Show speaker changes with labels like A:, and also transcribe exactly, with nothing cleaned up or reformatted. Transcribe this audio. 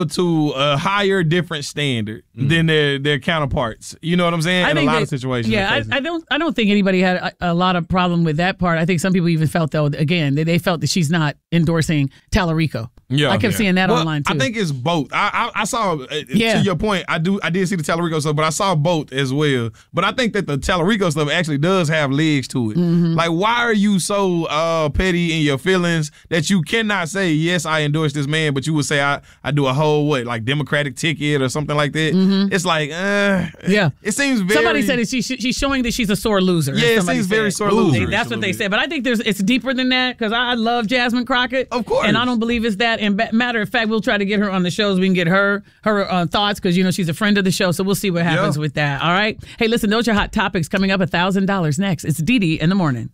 A: to a higher, different standard mm. than their their counterparts. You know what I'm saying?
B: I
A: In a lot
B: that,
A: of situations.
B: Yeah, I, I don't. I don't think anybody had a, a lot of problem with that part. I think some people even felt though, again, that they felt that she's not endorsing Tallarico. Yeah, I kept yeah. seeing that
A: well,
B: online too.
A: I think it's both. I I, I saw uh, yeah. to your point. I do. I did see the Tallarico stuff, but I saw both as well. But I think that the Tallarico stuff actually does have legs to it. Mm-hmm. Like, why are you so uh, petty in your feelings that you cannot say yes, I endorse this man, but you would say I I do a whole what like Democratic ticket or something like that. Mm-hmm. It's like uh,
B: yeah,
A: it seems very.
B: Somebody said that she she's showing that she's a sore loser.
A: Yeah, it seems very sore loser.
B: That's what they said. But I think there's it's deeper than that because I love Jasmine Crockett,
A: of course,
B: and I don't believe it's that. And matter of fact, we'll try to get her on the show so we can get her her uh, thoughts because, you know, she's a friend of the show. So we'll see what happens yeah. with that. All right. Hey, listen, those are hot topics coming up. one thousand dollars next. It's Dee Dee in the morning.